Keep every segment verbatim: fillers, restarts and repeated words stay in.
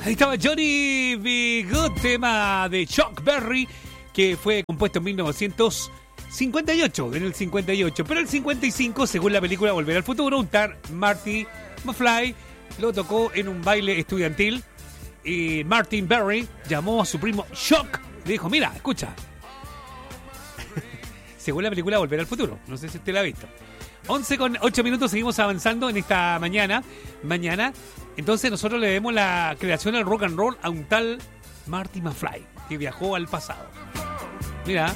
Ahí estaba Johnny B. Good, tema de Chuck Berry, que fue compuesto en mil novecientos cincuenta y ocho, en el cincuenta y ocho. Pero el cincuenta y cinco, según la película Volver al Futuro, un tal Marty McFly lo tocó en un baile estudiantil y Martin Berry llamó a su primo Chuck y le dijo, mira, escucha. Según la película Volver al Futuro, no sé si usted la ha visto. once con ocho minutos, seguimos avanzando en esta mañana. Mañana, entonces nosotros le demos la creación del rock and roll a un tal Marty McFly, que viajó al pasado. Mira.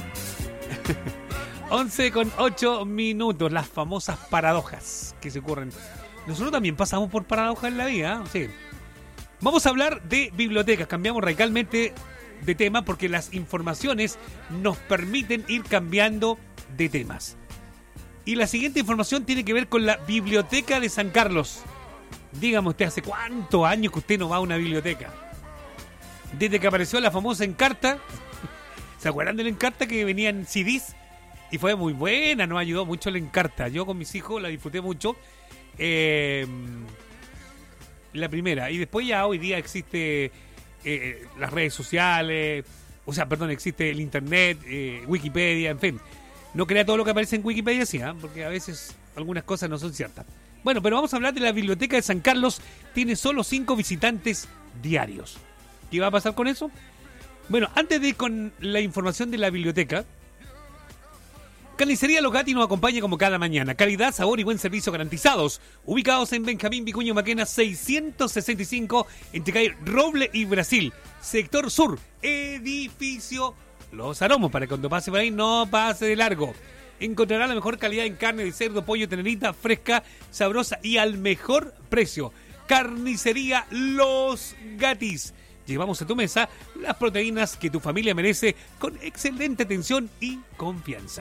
once con ocho minutos, las famosas paradojas que se ocurren. Nosotros también pasamos por paradojas en la vida, ¿eh? Sí. Vamos a hablar de bibliotecas. Cambiamos radicalmente de tema porque las informaciones nos permiten ir cambiando de temas. Y la siguiente información tiene que ver con la Biblioteca de San Carlos. Dígame usted, ¿hace cuántos años que usted no va a una biblioteca? Desde que apareció la famosa Encarta. ¿Se acuerdan de la Encarta que venía en C Ds? Y fue muy buena, nos ayudó mucho la Encarta. Yo con mis hijos la disfruté mucho. Eh, la primera. Y después ya hoy día existe eh, las redes sociales. O sea, perdón, existe el internet, eh, Wikipedia, en fin. No crea todo lo que aparece en Wikipedia, sí, ¿eh? Porque a veces algunas cosas no son ciertas. Bueno, pero vamos a hablar de la Biblioteca de San Carlos. Tiene solo cinco visitantes diarios. ¿Qué va a pasar con eso? Bueno, antes de ir con la información de la biblioteca, Carnicería Locati nos acompaña como cada mañana. Calidad, sabor y buen servicio garantizados. Ubicados en Benjamín Vicuña Maquena seiscientos sesenta y cinco, entre calle Roble y Brasil. Sector Sur, edificio Los Aromos, para que cuando pase por ahí no pase de largo. Encontrará la mejor calidad en carne de cerdo, pollo, tenerita, fresca, sabrosa y al mejor precio. Carnicería Los Gatis. Llevamos a tu mesa las proteínas que tu familia merece con excelente atención y confianza.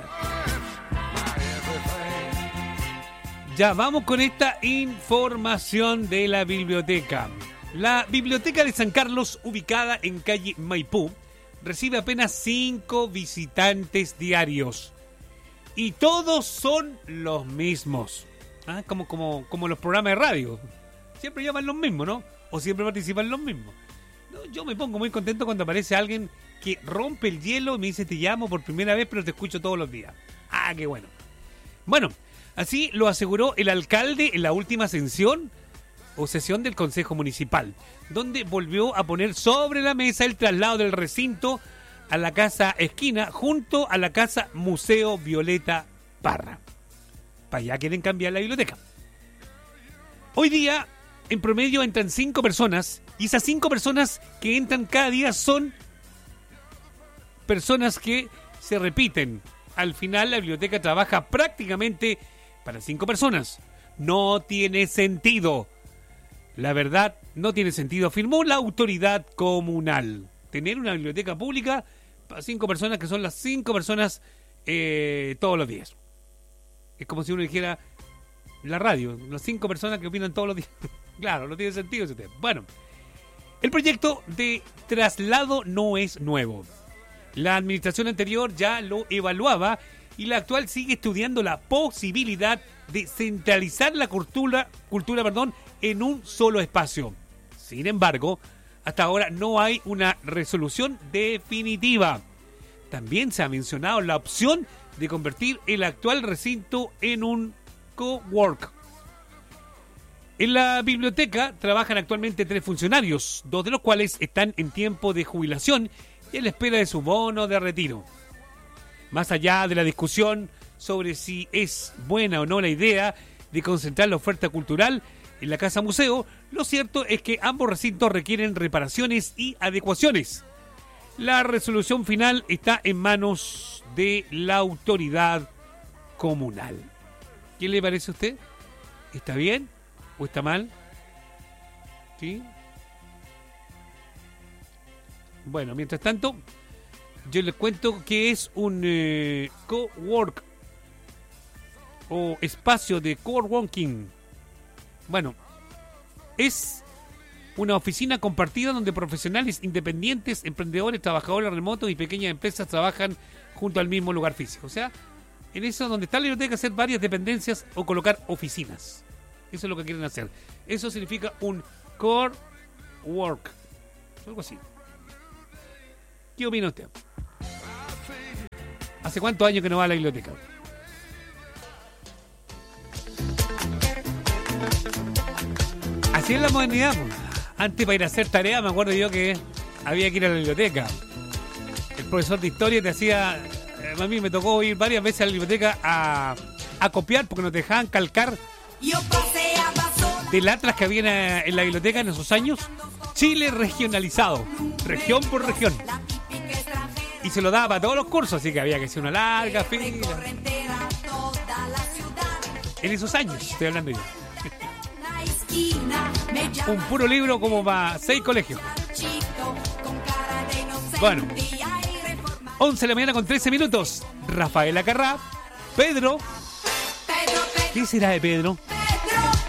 Ya vamos con esta información de la biblioteca. La Biblioteca de San Carlos, ubicada en calle Maipú, recibe apenas cinco visitantes diarios. Y todos son los mismos. ¿Ah? Como, como, como los programas de radio. Siempre llaman los mismos, ¿no? O siempre participan los mismos. Yo me pongo muy contento cuando aparece alguien que rompe el hielo y me dice te llamo por primera vez pero te escucho todos los días. Ah, qué bueno. Bueno, así lo aseguró el alcalde en la última sesión o sesión del Consejo Municipal, donde volvió a poner sobre la mesa el traslado del recinto a la Casa Esquina junto a la Casa Museo Violeta Parra. Para allá quieren cambiar la biblioteca. Hoy día, en promedio, entran cinco personas. Y esas cinco personas que entran cada día son personas que se repiten. Al final la biblioteca trabaja prácticamente para cinco personas. No tiene sentido. La verdad, no tiene sentido. Afirmó la autoridad comunal. Tener una biblioteca pública para cinco personas que son las cinco personas eh, todos los días. Es como si uno dijera la radio. Las cinco personas que opinan todos los días. Claro, no tiene sentido. Bueno. El proyecto de traslado no es nuevo. La administración anterior ya lo evaluaba y la actual sigue estudiando la posibilidad de centralizar la cultura, cultura perdón, en un solo espacio. Sin embargo, hasta ahora no hay una resolución definitiva. También se ha mencionado la opción de convertir el actual recinto en un cowork. En la biblioteca trabajan actualmente tres funcionarios, dos de los cuales están en tiempo de jubilación y a la espera de su bono de retiro. Más allá de la discusión sobre si es buena o no la idea de concentrar la oferta cultural en la Casa Museo, lo cierto es que ambos recintos requieren reparaciones y adecuaciones. La resolución final está en manos de la autoridad comunal. ¿Qué le parece a usted? ¿Está bien? ¿O está mal? ¿Sí? Bueno, mientras tanto, yo les cuento que es un eh, cowork o espacio de coworking. Bueno, es una oficina compartida donde profesionales independientes, emprendedores, trabajadores remotos y pequeñas empresas trabajan junto al mismo lugar físico. O sea, en eso donde está la biblioteca, hacer varias dependencias o colocar oficinas. Eso es lo que quieren hacer. Eso significa un core work. algo así. ¿Qué opina usted? ¿Hace cuántos años que no va a la biblioteca? Así es la modernidad. Antes, para ir a hacer tarea, me acuerdo yo que había que ir a la biblioteca. El profesor de historia te hacía... Eh, a mí me tocó ir varias veces a la biblioteca a, a copiar porque nos dejaban calcar del atlas que había en, en la biblioteca en esos años. Chile regionalizado, región por región. Y se lo daba para todos los cursos, así que había que hacer una larga fila. En esos años, estoy hablando yo. Un puro libro como para seis colegios. Bueno, once de la mañana con trece minutos. Rafaela Carrá, Pedro. ¿Qué será de Pedro?